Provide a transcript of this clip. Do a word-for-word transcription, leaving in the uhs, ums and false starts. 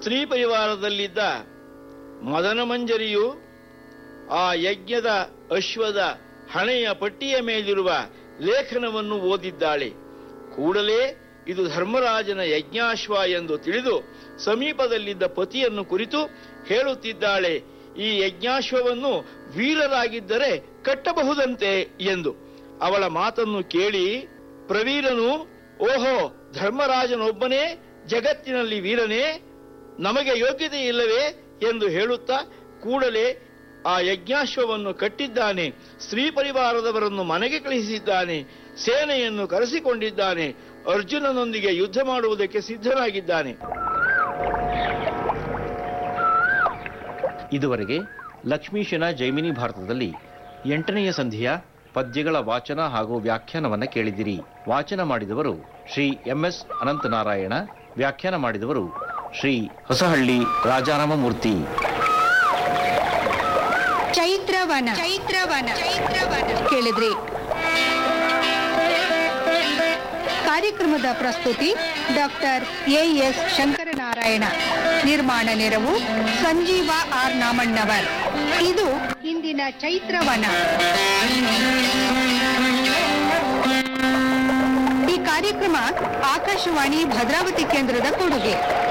ಸ್ತ್ರೀ ಪರಿವಾರದಲ್ಲಿದ್ದ ಮದನಮಂಜರಿಯು ಆ ಯಜ್ಞದ ಅಶ್ವದ ಹಣೆಯ ಪಟ್ಟಿಯ ಮೇಲಿರುವ ಲೇಖನವನ್ನು ಓದಿದ್ದಾಳೆ. ಕೂಡಲೇ ಇದು ಧರ್ಮರಾಜನ ಯಜ್ಞಾಶ್ವ ಎಂದು ತಿಳಿದು ಸಮೀಪದಲ್ಲಿದ್ದ ಪತಿಯನ್ನು ಕುರಿತು ಹೇಳುತ್ತಿದ್ದಾಳೆ, ಈ ಯಜ್ಞಾಶ್ವವನ್ನು ವೀರರಾಗಿದ್ದರೆ ಕಟ್ಟಬಹುದಂತೆ ಎಂದು. ಅವಳ ಮಾತನ್ನು ಕೇಳಿ ಪ್ರವೀರನು, ಓಹೋ, ಧರ್ಮರಾಜನೊಬ್ಬನೇ ಜಗತ್ತಿನಲ್ಲಿ ವೀರನೇ, ನಮಗೆ ಯೋಗ್ಯತೆ ಇಲ್ಲವೇ ಎಂದು ಹೇಳುತ್ತಾ ಕೂಡಲೇ ಆ ಯಜ್ಞಾಶ್ವವನ್ನು ಕಟ್ಟಿದ್ದಾನೆ. ಸ್ತ್ರೀ ಪರಿವಾರದವರನ್ನು ಮನೆಗೆ ಕಳಿಸಿದ್ದಾನೆ. ಸೇನೆಯನ್ನು ಕರೆಸಿಕೊಂಡಿದ್ದಾನೆ. ಅರ್ಜುನನೊಂದಿಗೆ ಯುದ್ಧ ಮಾಡುವುದಕ್ಕೆ ಸಿದ್ಧನಾಗಿದ್ದಾನೆ. ಇದುವರೆಗೆ ಲಕ್ಷ್ಮೀಶನ ಜೈಮಿನಿ ಭಾರತದಲ್ಲಿ ಎಂಟನೆಯ ಸಂಧಿಯ ಪದ್ಯಗಳ ವಾಚನ ಹಾಗೂ ವ್ಯಾಖ್ಯಾನವನ್ನು ಕೇಳಿದಿರಿ. ವಾಚನ ಮಾಡಿದವರು ಶ್ರೀ ಎಂ ಎಸ್ ಅನಂತನಾರಾಯಣ. ವ್ಯಾಖ್ಯಾನ ಮಾಡಿದವರು ಶ್ರೀ ಹೊಸಹಳ್ಳಿ ರಾಜಾರಾಮಮೂರ್ತಿ. ಚೈತ್ರವನ ಚೈತ್ರವನ ಚೈತ್ರವನ ಕೇಳಿದ್ರಿ. ಕಾರ್ಯಕ್ರಮದ ಪ್ರಸ್ತುತಿ ಡಾಕ್ಟರ್ ಎ ಎಸ್ ಶಂಕರನಾರಾಯಣ. ನಿರ್ಮಾಣ ನೆರವು ಸಂಜೀವ ಆರ್ ನಾಮಣ್ಣವರ್. ಇದು ಇಂದಿನ ಚೈತ್ರವನ. ಈ ಕಾರ್ಯಕ್ರಮ ಆಕಾಶವಾಣಿ ಭದ್ರಾವತಿ ಕೇಂದ್ರದ ಕೊಡುಗೆ.